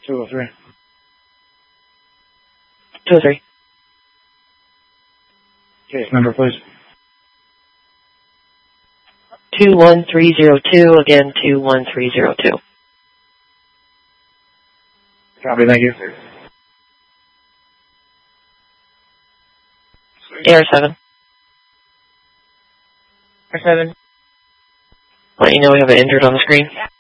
203. 203. Case number, please. 21302, again 21302. Copy, thank you. AR7. AR7. Let you know we have an injured on the screen.